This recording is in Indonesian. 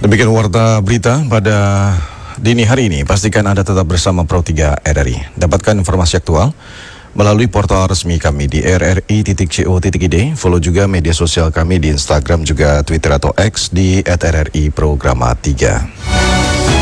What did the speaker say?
Demikian warta berita pada dini hari ini. Pastikan Anda tetap bersama Pro 3 RRI. Dapatkan informasi aktual melalui portal resmi kami di rri.co.id. Follow juga media sosial kami di Instagram juga Twitter atau X di @RRI Programa 3.